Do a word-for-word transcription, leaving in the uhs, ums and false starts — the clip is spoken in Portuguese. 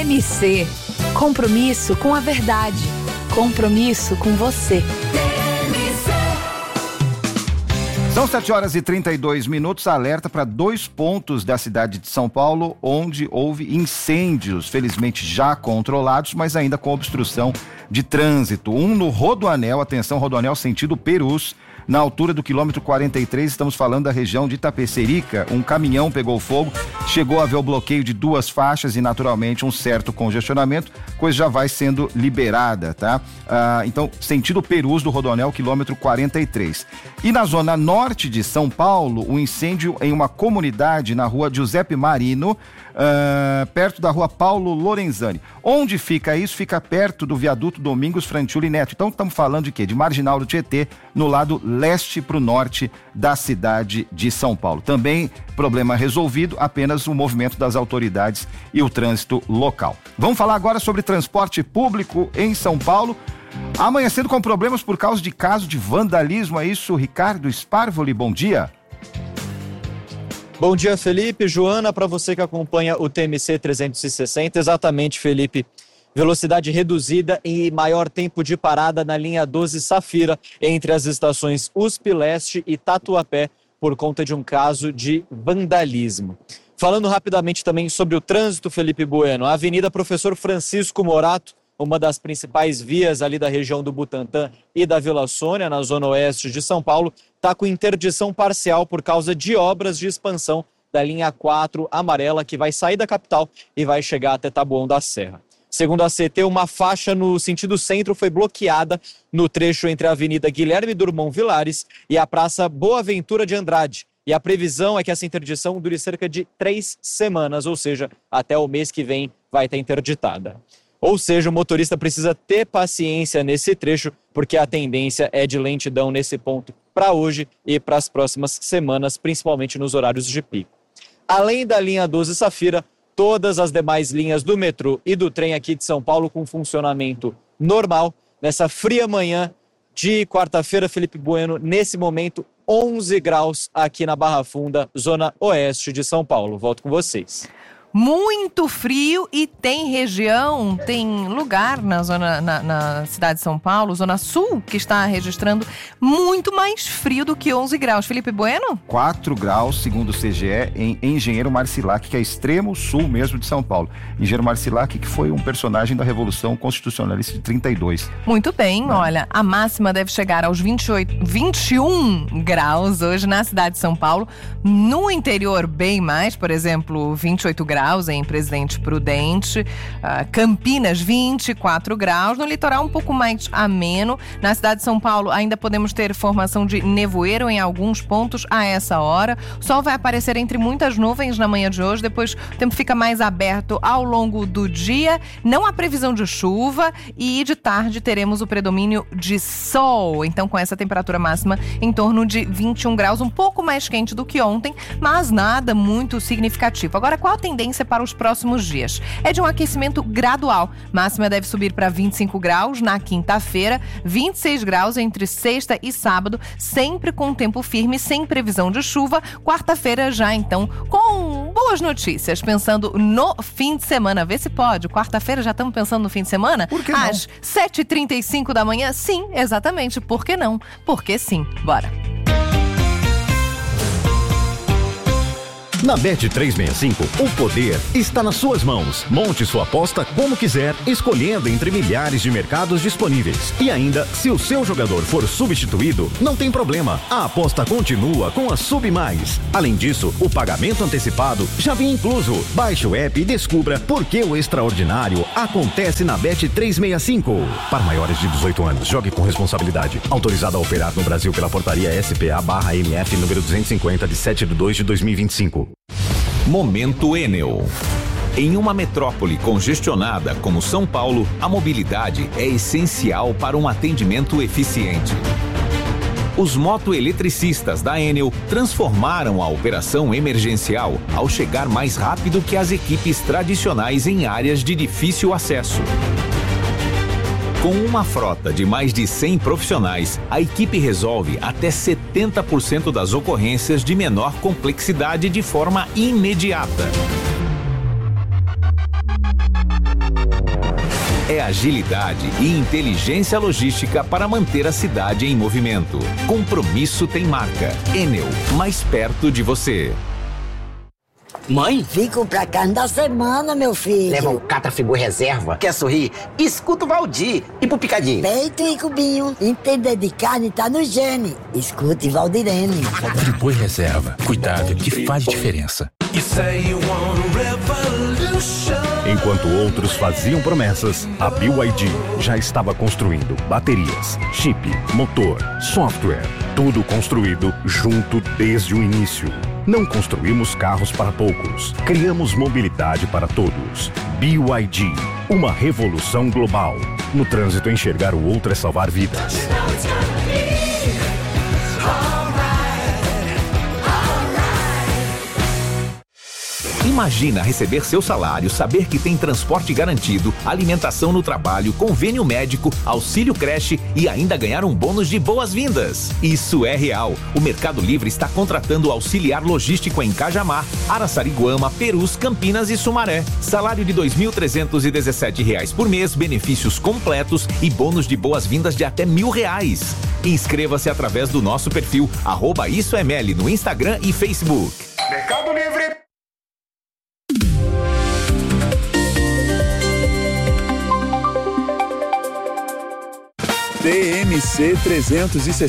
M C, compromisso com a verdade, compromisso com você. São sete horas e trinta e dois minutos, alerta para dois pontos da cidade de São Paulo onde houve incêndios, felizmente já controlados, mas ainda com obstrução de trânsito. Um no Rodoanel, atenção, Rodoanel sentido Perus, na altura do quilômetro quarenta e três, estamos falando da região de Itapecerica. Um caminhão pegou fogo, chegou a haver o bloqueio de duas faixas e naturalmente um certo congestionamento, coisa já vai sendo liberada, tá? Ah, então, sentido Perus do Rodoanel, quilômetro quarenta e três. E na zona norte de São Paulo, um incêndio em uma comunidade na rua Giuseppe Marino, Uh, perto da rua Paulo Lorenzani. Onde fica isso? Fica perto do viaduto Domingos Frantiuli Neto. Então estamos falando de quê? De Marginal do Tietê, no lado leste para o norte da cidade de São Paulo. Também problema resolvido, apenas o movimento das autoridades e o trânsito local. Vamos falar agora sobre transporte público em São Paulo. Amanhecendo com problemas por causa de caso de vandalismo, é isso, Ricardo Sparvoli, bom dia. Bom dia, Felipe, Joana, para você que acompanha o T M C trezentos e sessenta, exatamente, Felipe, velocidade reduzida e maior tempo de parada na linha doze Safira, entre as estações U S P Leste e Tatuapé, por conta de um caso de vandalismo. Falando rapidamente também sobre o trânsito, Felipe Bueno, a Avenida Professor Francisco Morato, uma das principais vias ali da região do Butantã e da Vila Sônia, na zona oeste de São Paulo, está com interdição parcial por causa de obras de expansão da linha quatro amarela, que vai sair da capital e vai chegar até Taboão da Serra. Segundo a C T, uma faixa no sentido centro foi bloqueada no trecho entre a Avenida Guilherme Drummond Vilares e a Praça Boa Ventura de Andrade. E a previsão é que essa interdição dure cerca de três semanas, ou seja, até o mês que vem vai estar interditada. Ou seja, o motorista precisa ter paciência nesse trecho, porque a tendência é de lentidão nesse ponto para hoje e para as próximas semanas, principalmente nos horários de pico. Além da linha doze Safira, todas as demais linhas do metrô e do trem aqui de São Paulo com funcionamento normal. Nessa fria manhã de quarta-feira, Felipe Bueno, nesse momento, onze graus aqui na Barra Funda, zona oeste de São Paulo. Volto com vocês. Muito frio e tem região, tem lugar na zona, na, na cidade de São Paulo, zona sul, que está registrando muito mais frio do que onze graus. Felipe Bueno? quatro graus, segundo o C G E, em Engenheiro Marcilac, que é extremo sul mesmo de São Paulo. Engenheiro Marcilac, que foi um personagem da Revolução Constitucionalista de trinta e dois. Muito bem, é. Olha, a máxima deve chegar aos vinte e oito, vinte e um graus hoje na cidade de São Paulo. No interior, bem mais, por exemplo, vinte e oito graus em Presidente Prudente, uh, Campinas vinte e quatro graus, no litoral um pouco mais ameno. Na cidade de São Paulo ainda podemos ter formação de nevoeiro em alguns pontos a essa hora. O sol vai aparecer entre muitas nuvens na manhã de hoje, depois o tempo fica mais aberto ao longo do dia. Não há previsão de chuva e de tarde teremos o predomínio de sol. Então, com essa temperatura máxima em torno de vinte e um graus, um pouco mais quente do que ontem, mas nada muito significativo. Agora, qual a tendência para os próximos dias? É de um aquecimento gradual. Máxima deve subir para vinte e cinco graus na quinta-feira, vinte e seis graus entre sexta e sábado, sempre com tempo firme, sem previsão de chuva. Quarta-feira já, então, com boas notícias, pensando no fim de semana. Vê se pode. Quarta-feira já estamos pensando no fim de semana? Por que não? Às sete e trinta e cinco da manhã? Sim, exatamente. Por que não? Porque sim. Bora. Na Bet trezentos e sessenta e cinco, o poder está nas suas mãos. Monte sua aposta como quiser, escolhendo entre milhares de mercados disponíveis. E ainda, se o seu jogador for substituído, não tem problema. A aposta continua com a Sub Mais. Além disso, o pagamento antecipado já vem incluso. Baixe o app e descubra por que o extraordinário acontece na Bet trezentos e sessenta e cinco. Para maiores de dezoito anos, jogue com responsabilidade. Autorizado a operar no Brasil pela portaria S P A barra M F número duzentos e cinquenta de sete de dois de dois mil e vinte e cinco. Momento Enel. Em uma metrópole congestionada como São Paulo, a mobilidade é essencial para um atendimento eficiente. Os motoeletricistas da Enel transformaram a operação emergencial ao chegar mais rápido que as equipes tradicionais em áreas de difícil acesso. Com uma frota de mais de cem profissionais, a equipe resolve até setenta por cento das ocorrências de menor complexidade de forma imediata. É agilidade e inteligência logística para manter a cidade em movimento. Compromisso tem marca. Enel, mais perto de você. Mãe? Fico pra carne da semana, meu filho. Leva o Catrafigur Reserva. Quer sorrir? Escuta o Valdir. E pro Picadinho? Peito e cubinho. Entender de carne tá no gene. Escute Valdirene. Friboi Reserva. Cuidado que faz diferença. Enquanto outros faziam promessas, a B Y D já estava construindo baterias, chip, motor, software, tudo construído junto desde o início. Não construímos carros para poucos, criamos mobilidade para todos. B Y D, uma revolução global. No trânsito, enxergar o outro é salvar vidas. Imagina receber seu salário, saber que tem transporte garantido, alimentação no trabalho, convênio médico, auxílio creche e ainda ganhar um bônus de boas-vindas. Isso é real. O Mercado Livre está contratando auxiliar logístico em Cajamar, Araçariguama, Perus, Campinas e Sumaré. Salário de dois mil trezentos e dezessete reais por mês, benefícios completos e bônus de boas-vindas de até mil reais. Inscreva-se através do nosso perfil arroba Isso é Meli no Instagram e Facebook. Mercado Livre. T M C trezentos e sessenta